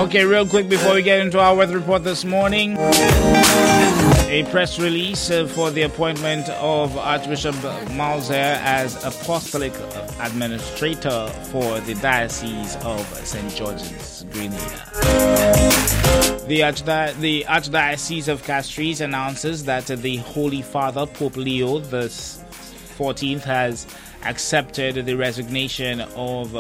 Okay, real quick before we get into our weather report this morning, a press release for the appointment of Archbishop Malzer as Apostolic Administrator for the Diocese of St. George's, Grenada. The Archdiocese of Castries announces that the Holy Father, Pope Leo the 14th, has accepted the resignation of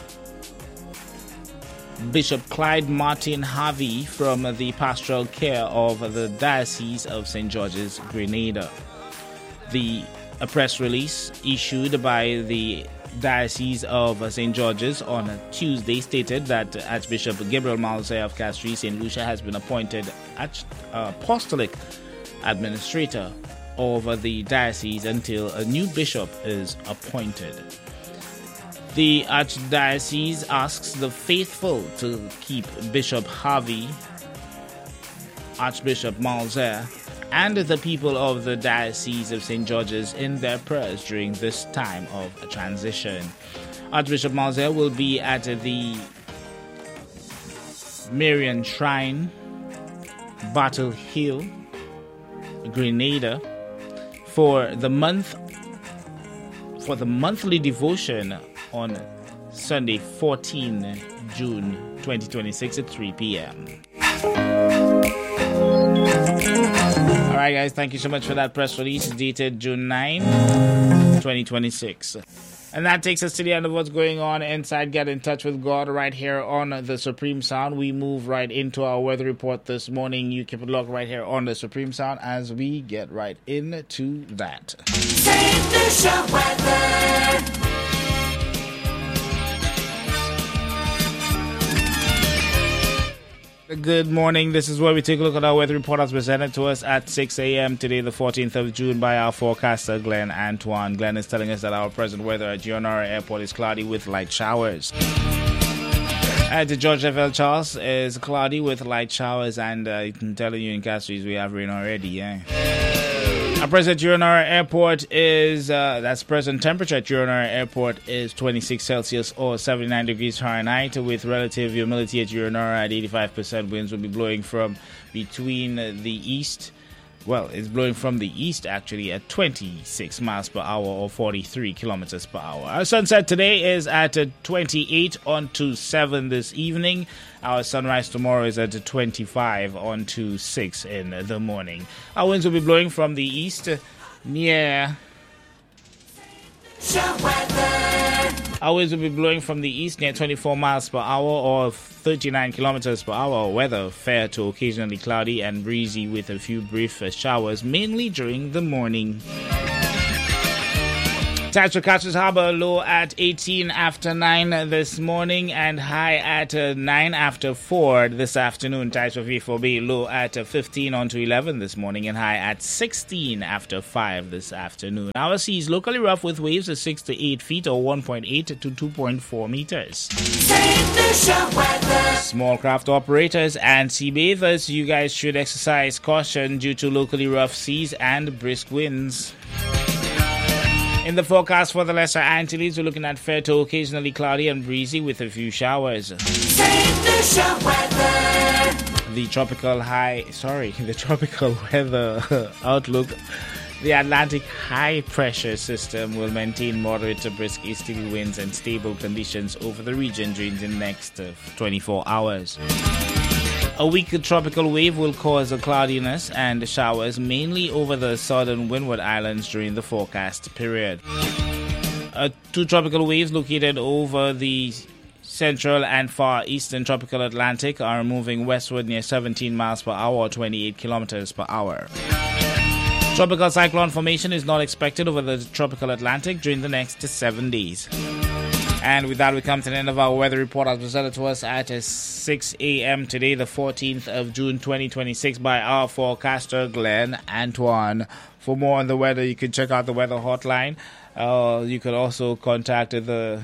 Bishop Clyde Martin Harvey from the pastoral care of the Diocese of St. George's, Grenada. A press release issued by the Diocese of St. George's on Tuesday stated that Archbishop Gabriel Malzer of Castries, St. Lucia, has been appointed Apostolic Administrator of the diocese until a new bishop is appointed. The Archdiocese asks the faithful to keep Bishop Harvey, Archbishop Malzer, and the people of the Diocese of St. George's in their prayers during this time of transition. Archbishop Malzer will be at the Marian Shrine, Battle Hill, Grenada, for the monthly devotion on Sunday, 14 June 2026 at 3 p.m. Alright guys, thank you so much for that press release dated June 9, 2026. And that takes us to the end of what's going on inside Get in Touch with God right here on the Supreme Sound. We move right into our weather report this morning. You keep it locked right here on the Supreme Sound as we get right into that. St. Lucia weather. Good morning. This is where we take a look at our weather report as presented to us at 6 a.m. today, the 14th of June, by our forecaster, Glenn Antoine. Glenn is telling us that our present weather at Gionnara Airport is cloudy with light showers. At the George F.L. Charles is cloudy with light showers, and I'm telling you, in Castries we have rain already. Our present Gionnara Airport is, that's present temperature at Gionnara Airport is 26 Celsius or 79 degrees Fahrenheit, with relative humidity at Gionnara at 85%. Winds will be blowing from between the east. Well, it's blowing from the east actually at 26 miles per hour or 43 kilometers per hour. Our sunset today is at 28 on to 7 this evening. Our sunrise tomorrow is at 25 on to 6 in the morning. Our winds will be blowing from the east near... Our winds will be blowing from the east near 24 miles per hour or 39 kilometers per hour. Weather fair to occasionally cloudy and breezy with a few brief showers, mainly during the morning. Tides for Castries Harbour, low at 18 after 9 this morning and high at 9 after 4 this afternoon. Tides for V4B, low at 15 on to 11 this morning and high at 16 after 5 this afternoon. Our seas locally rough with waves of 6 to 8 feet or 1.8 to 2.4 meters. Small craft operators and sea bathers, you guys should exercise caution due to locally rough seas and brisk winds. In the forecast for the Lesser Antilles, we're looking at fair to occasionally cloudy and breezy with a few showers. The tropical weather outlook. The Atlantic high pressure system will maintain moderate to brisk easterly winds and stable conditions over the region during the next 24 hours. A weak tropical wave will cause a cloudiness and showers mainly over the southern Windward Islands during the forecast period. Two tropical waves located over the central and far eastern tropical Atlantic are moving westward near 17 miles per hour or 28 kilometers per hour. Tropical cyclone formation is not expected over the tropical Atlantic during the next 7 days. And with that, we come to the end of our weather report as presented to us at 6 a.m. today, the 14th of June 2026, by our forecaster, Glenn Antoine. For more on the weather, you can check out the weather hotline. You could also contact the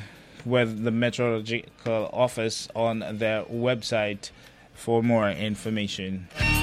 meteorological office on their website for more information.